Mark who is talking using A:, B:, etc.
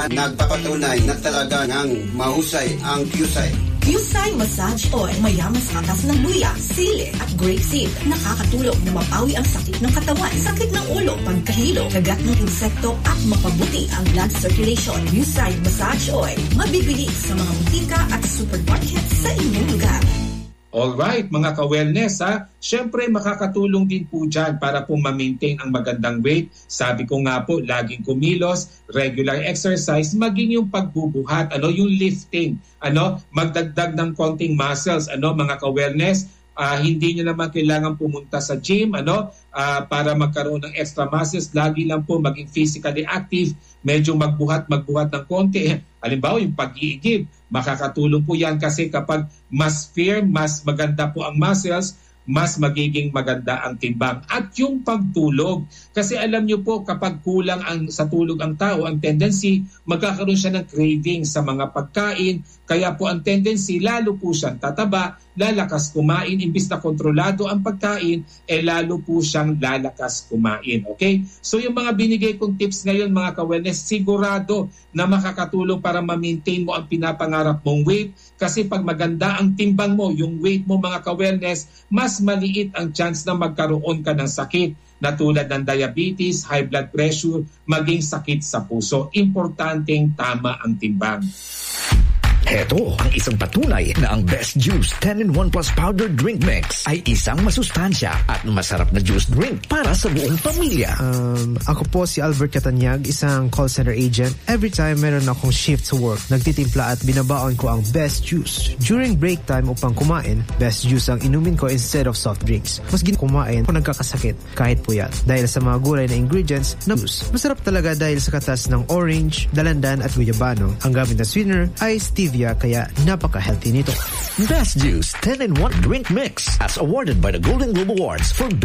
A: na nagpapatunay na talaga ng mahusay ang QSI.
B: QSI Massage Oil, mayamas hatas ng luya, sili at grapeseed. Nakakatulong na mapawi ang sakit ng katawan, sakit ng ulo, pagkahilo, kagat ng insekto at mapabuti ang blood circulation. QSI Massage Oil, mabibili sa mga butika at supermarket sa inyong lugar.
C: Alright, mga ka-wellness ha. Siyempre, makakatulong din po dyan para po ma-maintain ang magandang weight. Sabi ko nga po, laging kumilos, regular exercise, maging yung pagbubuhat, yung lifting, magdagdag ng konting muscles, mga ka-wellness. Hindi nyo naman kailangan pumunta sa gym, para magkaroon ng extra muscles. Lagi lang po maging physically active, medyo magbuhat ng konti. Halimbawa, yung pag-iigib, makakatulong po yan kasi kapag mas firm, mas maganda po ang muscles, mas magiging maganda ang timbang. At yung pagtulog, kasi alam nyo po kapag kulang sa tulog ang tao, ang tendency, magkakaroon siya ng craving sa mga pagkain, kaya po ang tendency, lalo po siyang tataba, lalakas kumain, imbis na kontrolado ang pagkain, lalo po siyang lalakas kumain. Okay? So yung mga binigay kong tips ngayon mga ka-wellness, sigurado na makakatulong para ma-maintain mo ang pinapangarap mong weight, kasi pag maganda ang timbang mo, yung weight mo mga ka-wellness, mas maliit ang chance na magkaroon ka ng sakit na tulad ng diabetes, high blood pressure, maging sakit sa puso. Importanteng tama ang timbang.
D: Heto ang isang patunay na ang Best Juice 10-in-1 Plus Powder Drink Mix ay isang masustansya at masarap na juice drink para sa buong pamilya.
E: Ako po si Albert Catanyag, isang call center agent. Every time meron akong shift sa work, nagtitimpla at binabaon ko ang Best Juice. During break time upang kumain, Best Juice ang inumin ko instead of soft drinks. Mas kumain kung nagkakasakit kahit puyat dahil sa mga gulay na ingredients na juice. Masarap talaga dahil sa katas ng orange, dalandan at guyabano. Ang gamit na sweetener ay stevia, kaya napaka-healthy nito.
D: Best Juice 10-in-1 Drink Mix as awarded by the Golden Globe Awards for